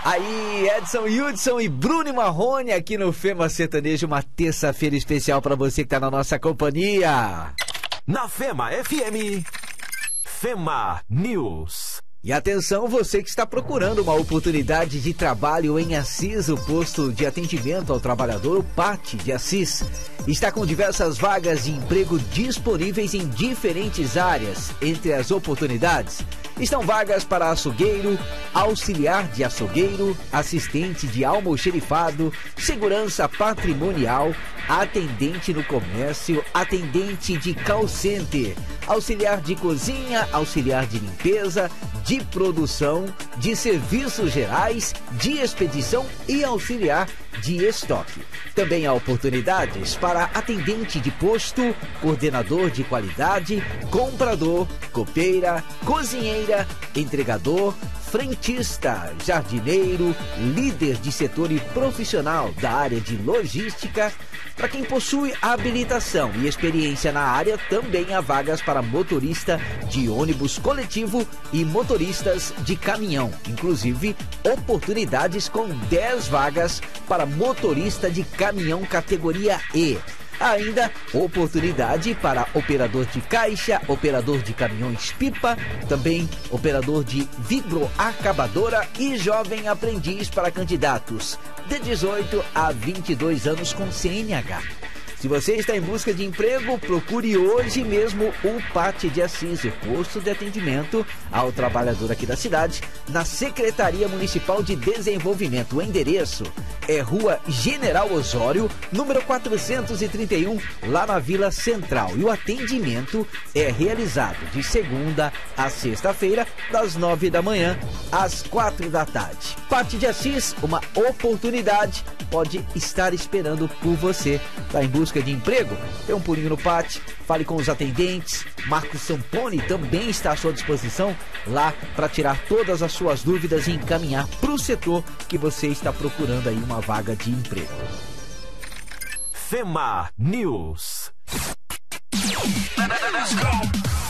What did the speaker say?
Aí, Edson Hudson e Bruno Marrone aqui no Fema Sertanejo, uma terça-feira especial para você que tá na nossa companhia. Na Fema FM, Fema News. E atenção, você que está procurando uma oportunidade de trabalho em Assis, o posto de atendimento ao trabalhador, o PAT de Assis, está com diversas vagas de emprego disponíveis em diferentes áreas. Entre as oportunidades estão vagas para açougueiro, auxiliar de açougueiro, assistente de almoxerifado, segurança patrimonial, atendente no comércio, atendente de call center, auxiliar de cozinha, auxiliar de limpeza, de produção, de serviços gerais, de expedição e auxiliar de estoque. Também há oportunidades para atendente de posto, coordenador de qualidade, comprador, copeira, cozinheira, entregador, frentista, jardineiro, líder de setor e profissional da área de logística. Para quem possui habilitação e experiência na área, também há vagas para motorista de ônibus coletivo e motoristas de caminhão. Inclusive, oportunidades com 10 vagas para motorista de caminhão categoria E. Ainda oportunidade para operador de caixa, operador de caminhões-pipa, também operador de vidroacabadora e jovem aprendiz para candidatos de 18 a 22 anos com CNH. Se você está em busca de emprego, procure hoje mesmo o PAT de Assis, o posto de atendimento ao trabalhador aqui da cidade, na Secretaria Municipal de Desenvolvimento. O endereço é Rua General Osório, número 431, lá na Vila Central. E o atendimento é realizado de segunda a sexta-feira, das 9 da manhã às 4 da tarde. PAT de Assis, uma oportunidade, pode estar esperando por você. Está em busca de emprego? Dê um pulinho no PAT, fale com os atendentes. Marcos Samponi também está à sua disposição lá para tirar todas as suas dúvidas e encaminhar para o setor que você está procurando aí uma vaga de emprego. Fema News. Let's go.